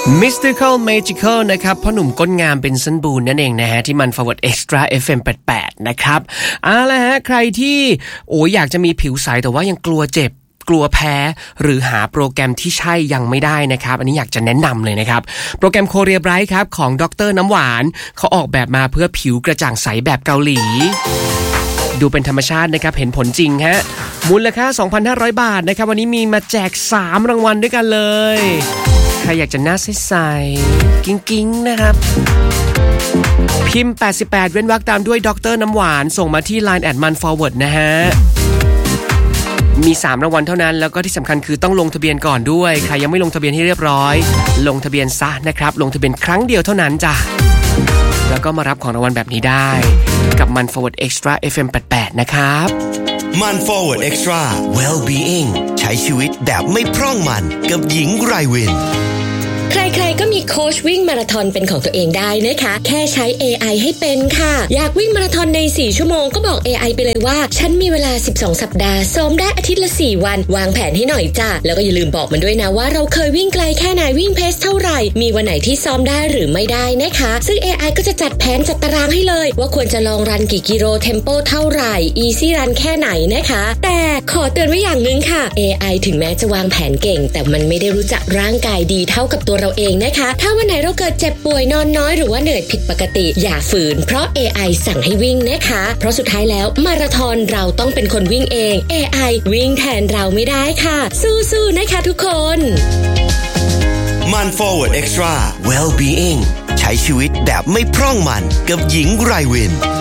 Mystical Magical นะครับพ่อหนุ่มก้นงามเป็นซันบูนนั่นเองนะฮะที่มัน Forward Extra FM 88นะครับเอาละฮะใครที่อยากจะมีผิวใสแต่ว่ายังกลัวเจ็บกลัวแพ้หรือหาโปรแกรมที่ใช่ยังไม่ได้นะครับอันนี้อยากจะแนะนำเลยนะครับโปรแกรม Korea Bright ครับของดร.น้ำหวานเขาออกแบบมาเพื่อผิวกระจ่างใสแบบเกาหลีดูเป็นธรรมชาตินะครับเห็นผลจริงฮะมูลค่า 2,500 บาทนะครับวันนี้มีมาแจก3รางวัลด้วยกันเลยใครอยากจะหน้าใสๆกิ้งๆนะครับพิมพ์88เว้นวรรคตามด้วยดร.น้ำหวานส่งมาที่ Line @manforward นะฮะมี3รางวัลเท่านั้นแล้วก็ที่สำคัญคือต้องลงทะเบียนก่อนด้วยใครยังไม่ลงทะเบียนให้เรียบร้อยลงทะเบียนซะนะครับลงทะเบียนครั้งเดียวเท่านั้นจ้ะแล้วก็มารับของรางวัลแบบนี้ได้กับมัน Forward Extra FM 88นะครับมัน Forward Extra Well-being ใช้ชีวิตแบบไม่พร่องมันกับหญิงไรวินใครๆก็มีโค้ชวิ่งมาราธอนเป็นของตัวเองได้นะคะแค่ใช้ AI ให้เป็นค่ะอยากวิ่งมาราธอนใน4ชั่วโมงก็บอก AI ไปเลยว่าฉันมีเวลา12สัปดาห์ซ้อมได้อาทิตย์ละ4วันวางแผนให้หน่อยจ้ะแล้วก็อย่าลืมบอกมันด้วยนะว่าเราเคยวิ่งไกลแค่ไหนวิ่งเพสเท่าไหร่มีวันไหนที่ซ้อมได้หรือไม่ได้นะคะซึ่ง AI ก็จะจัดแผนจัดตารางให้เลยว่าควรจะลองรันกี่กิโลเทมโปเท่าไหร่ Easy Run แค่ไหนนะคะแต่ขอเตือนไว้อย่างนึงค่ะ AI ถึงแม้จะวางแผนเก่งแต่มันไม่ได้รู้จักร่างกายดีเท่ากับตัวเราเองนะคะถ้าวันไหนเราเกิดเจ็บป่วยนอนน้อยหรือว่าเหนื่อยผิดปกติอย่าฝืนเพราะ AI สั่งให้วิ่งนะคะเพราะสุดท้ายแล้วมาราธอนเราต้องเป็นคนวิ่งเอง AI วิ่งแทนเราไม่ได้ค่ะสู้ๆนะคะทุกคนมัน Forward Extra Well-being ใช้ชีวิตแบบไม่พร่องมันกับหญิงไรวิน